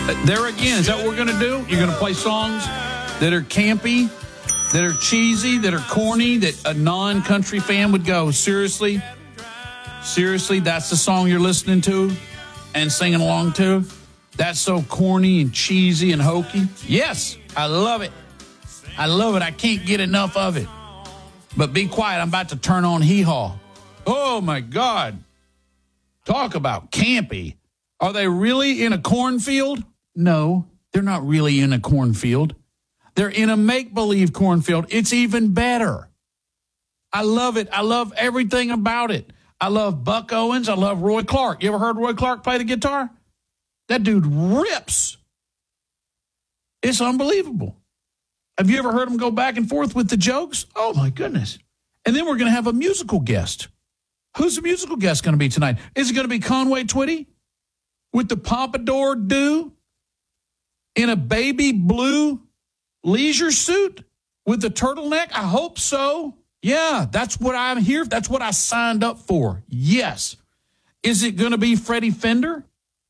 There again, is that what we're going to do? You're going to play songs that are campy, that are cheesy, that are corny, that a non-country fan would go, seriously? Seriously, that's the song you're listening to and singing along to? That's so corny and cheesy and hokey? Yes, I love it. I love it. I can't get enough of it. But be quiet. I'm about to turn on Hee Haw. Oh, my God. Talk about campy. Are they really in a cornfield? No, they're not really in a cornfield. They're in a make-believe cornfield. It's even better. I love it. I love everything about it. I love Buck Owens. I love Roy Clark. You ever heard Roy Clark play the guitar? That dude rips. It's unbelievable. Have you ever heard him go back and forth with the jokes? Oh, my goodness. And then we're going to have a musical guest. Who's the musical guest going to be tonight? Is it going to be Conway Twitty with the pompadour do in a baby blue leisure suit with the turtleneck? I hope so. Yeah, that's what I'm here. That's what I signed up for. Yes. Is it going to be Freddie Fender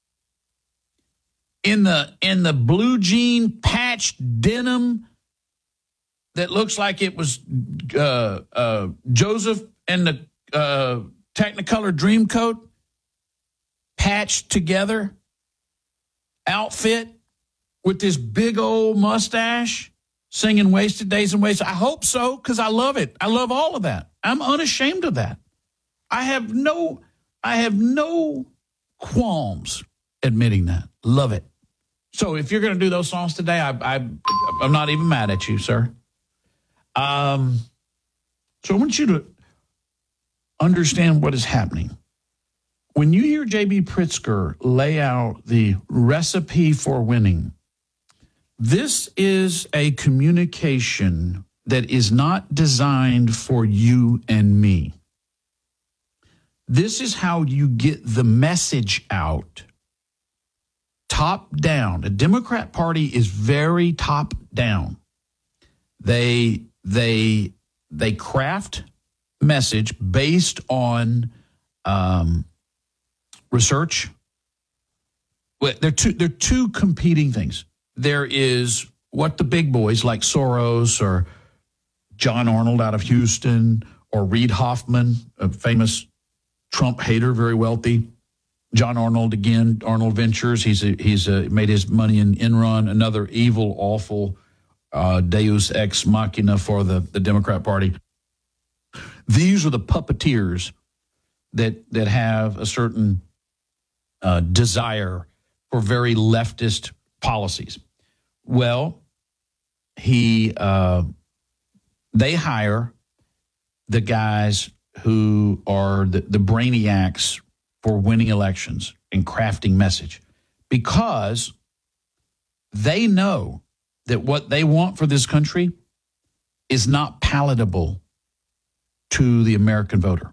in the blue jean patched denim that looks like it was Joseph and the Technicolor Dreamcoat patched together outfit with this big old mustache singing Wasted Days and Wasted? I hope so, because I love it. I love all of that. I'm unashamed of that. I have no qualms admitting that. Love it. So if you're going to do those songs today, I'm not even mad at you, sir. So I want you to understand what is happening. When you hear J.B. Pritzker lay out the recipe for winning, this is a communication that is not designed for you and me. This is how you get the message out. Top down. The Democrat Party is very top down. They craft message based on research. Well, they're two competing things. There is what the big boys like Soros or John Arnold out of Houston or Reid Hoffman, a famous Trump hater, very wealthy. John Arnold again, Arnold Ventures. He's made his money in Enron, another evil, awful Deus ex machina for the Democrat Party. These are the puppeteers that have a certain desire for very leftist policies. Well, they hire the guys who are the brainiacs for winning elections and crafting message, because they know that what they want for this country is not palatable to the American voter.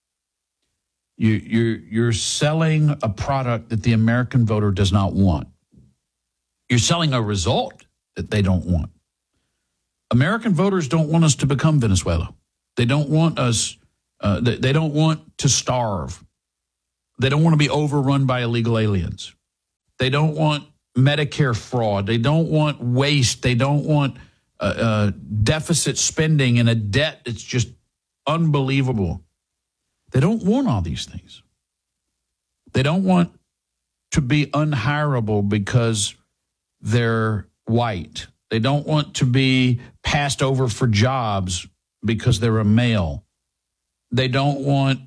You're selling a product that the American voter does not want. You're selling a result that they don't want. American voters don't want us to become Venezuela. They don't want us. They don't want to starve. They don't want to be overrun by illegal aliens. They don't want Medicare fraud. They don't want waste. They don't want deficit spending and a debt that's just unbelievable. They don't want all these things. They don't want to be unhireable because they're white. They don't want to be passed over for jobs because they're a male. They don't want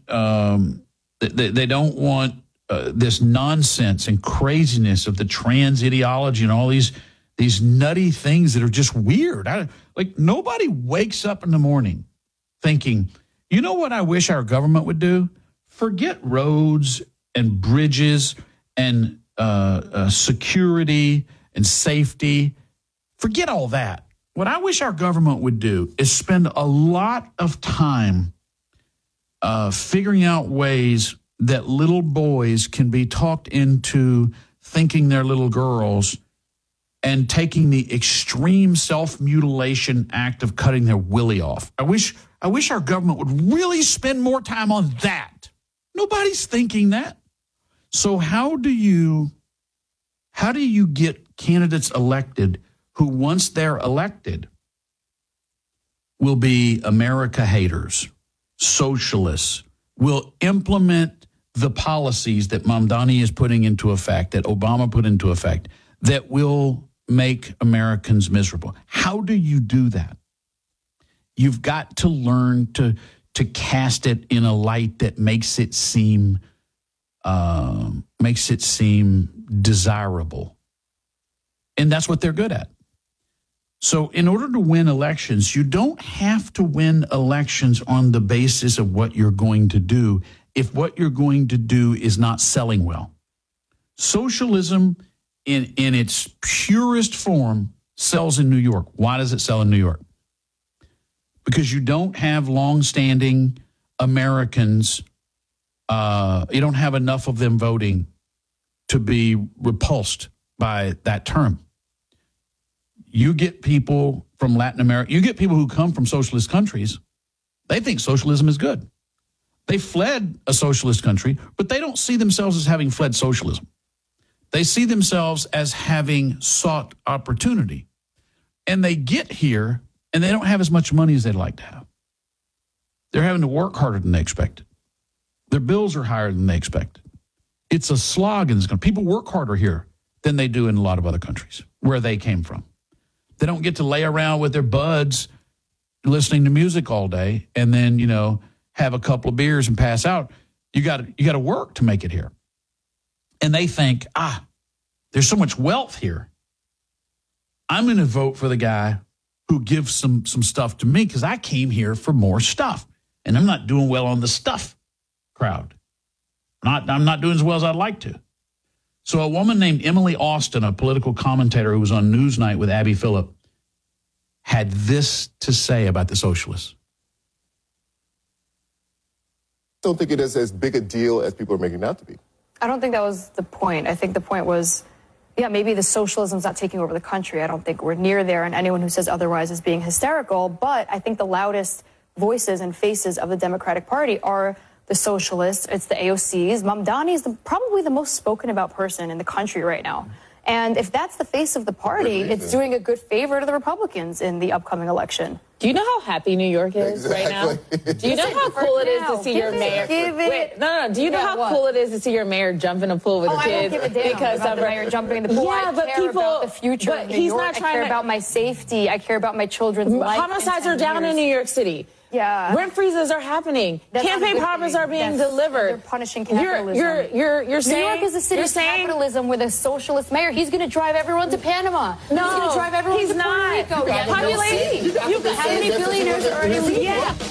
this nonsense and craziness of the trans ideology and all these nutty things that are just weird. Nobody wakes up in the morning thinking, you know what I wish our government would do? Forget roads and bridges and security and safety. Forget all that. What I wish our government would do is spend a lot of time figuring out ways that little boys can be talked into thinking they're little girls and taking the extreme self-mutilation act of cutting their willy off. I wish our government would really spend more time on that. Nobody's thinking that. So how do you How do you get candidates elected who, once they're elected, will be America haters, socialists, will implement the policies that Mamdani is putting into effect, that Obama put into effect, that will make Americans miserable? How do you do that? You've got to learn to cast it in a light that makes it seem desirable. And that's what they're good at. So in order to win elections, you don't have to win elections on the basis of what you're going to do if what you're going to do is not selling well. Socialism in its purest form sells in New York. Why does it sell in New York? Because you don't have longstanding Americans. You don't have enough of them voting to be repulsed by that term. You get people from Latin America, you get people who come from socialist countries, they think socialism is good. They fled a socialist country, but they don't see themselves as having fled socialism. They see themselves as having sought opportunity. And they get here, and they don't have as much money as they'd like to have. They're having to work harder than they expected. Their bills are higher than they expected. It's a slog in this country. People work harder here than they do in a lot of other countries where they came from. They don't get to lay around with their buds listening to music all day and then, have a couple of beers and pass out. You got to work to make it here. And they think, there's so much wealth here. I'm going to vote for the guy who gives some stuff to me because I came here for more stuff. And I'm not doing well on the stuff crowd. I'm not doing as well as I'd like to. So a woman named Emily Austin, a political commentator who was on Newsnight with Abby Phillip, had this to say about the socialists. I don't think it is as big a deal as people are making it out to be. I don't think that was the point. I think the point was, maybe the socialism's not taking over the country. I don't think we're near there, and anyone who says otherwise is being hysterical. But I think the loudest voices and faces of the Democratic Party are the socialists. It's the AOCs. Mamdani is probably the most spoken about person in the country right now. And if that's the face of the party, it's doing a good favor to the Republicans in the upcoming election. Do you know how happy New York is right now? Do you know how cool it is to see your mayor? Do you know how cool it is to see your mayor jump in a pool with the kids? I don't give a damn because about the mayor jumping in the pool. Yeah, I care about the future of New York. I care about my safety. I care about my children's life. Homicides are down in New York City. Yeah. Rent freezes are happening. Campaign promises are being delivered. They're punishing capitalism. You're saying New York is a city of capitalism with a socialist mayor. He's going to drive everyone to Panama. No, he's going to drive everyone to Puerto Rico. Population. How many billionaires are already leaving? Yeah.